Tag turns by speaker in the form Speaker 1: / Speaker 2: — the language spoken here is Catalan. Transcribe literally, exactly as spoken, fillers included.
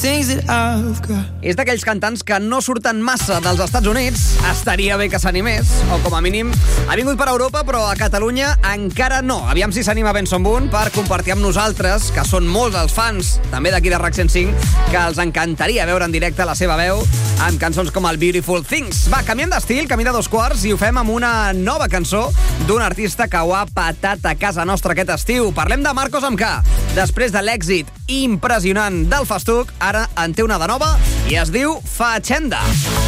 Speaker 1: things that I've got.
Speaker 2: És d'aquells cantants que no surten massa dels Estats Units. Estaria bé que s'animés, o com a mínim ha vingut per Europa, però a Catalunya encara no. Aviam si s'anima Benson Boone per compartir amb nosaltres, que són molts els fans, també d'aquí de RAC cent cinc, que els encantaria veure en directe la seva veu amb cançons com el Beautiful Things. Va, canviem d'estil, camí de dos quarts, i ho fem amb una nova cançó d'un artista que ho ha patat a casa nostra aquest estiu. Parlem de Marcos amb K. Després de l'èxit impressionant del Festuc, ara en té una de nova i es diu Facenda.